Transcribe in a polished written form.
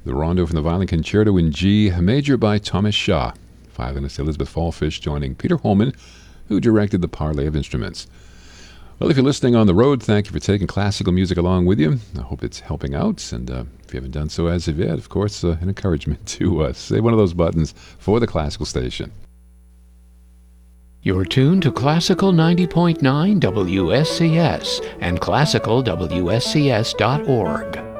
The Rondo from the Violin Concerto in G Major by Thomas Shaw. Violinist Elizabeth Fallfish joining Peter Holman, who directed the parley of instruments. Well, if you're listening on the road, thank you for taking classical music along with you. I hope it's helping out. And if you haven't done so as of yet, of course, an encouragement to say one of those buttons for the classical station. You're tuned to Classical 90.9 WSCS and classicalwscs.org.